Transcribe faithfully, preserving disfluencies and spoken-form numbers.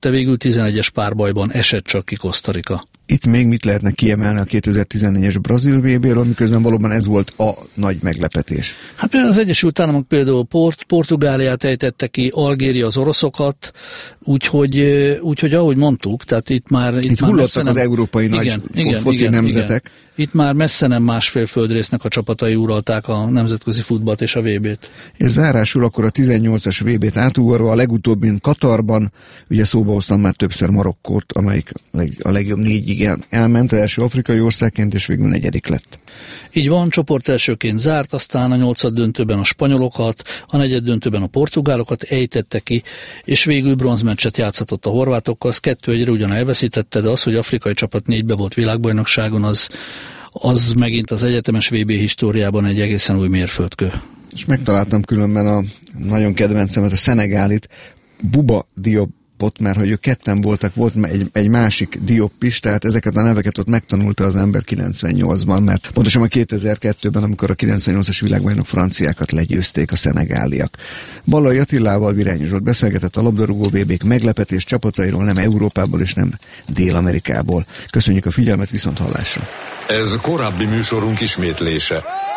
de végül tizenegyes párbajban esett csak ki Costa Rica. Itt még mit lehetne kiemelni a kétezer-tizennégyes brazil vé béről, miközben valóban ez volt a nagy meglepetés? Hát például az Egyesült Államok például Port, Portugáliát ejtette ki, Algéria az oroszokat, úgyhogy, úgyhogy ahogy mondtuk, tehát itt már... Itt, itt már hullottak az nem, európai igen, nagy igen, foci igen, nemzetek. Igen. Itt már messze nem másfél földrésznek a csapatai uralták a nemzetközi futballt és a vé bét. És zárásul akkor a tizennyolcas vé bét átugorva, a legutóbbin Katarban, ugye szóba hoztam már többször Marokkót, amelyik a legjobb négyig el, elment, az első afrikai országként, és végül negyedik lett. Így van, csoport elsőként zárt, aztán a nyolcad döntőben a spanyolokat, a negyed döntőben a portugálokat ejtette ki, és végül bronzmeccset játszhatott a horvátokkal, az kettő egyre ugyan elveszítette, de az, hogy afrikai csapat négybe volt világbajnokságon, az, az megint az egyetemes vé bé históriában egy egészen új mérföldkő. És megtaláltam különben a nagyon kedvencemet, a szenegálit, Bouba Diop, mert hogy ők ketten voltak, volt egy, egy másik Diop is, tehát ezeket a neveket ott megtanulta az ember kilencvennyolcban, mert pontosan a kétezer-kettőben, amikor a kilencvennyolcas világbajnok franciákat legyőzték a szenegáliak. Ballai Attilával Virányi Zsolt beszélgetett a labdarúgó vé bék meglepetés csapatairól, nem Európából és nem Dél-Amerikából. Köszönjük a figyelmet, viszont hallásra! Ez korábbi műsorunk ismétlése.